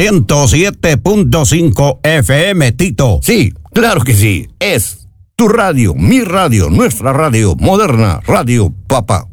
107.5 FM, Tito. Sí, claro que sí. Es tu radio, mi radio, nuestra radio, Moderna Radio Papá.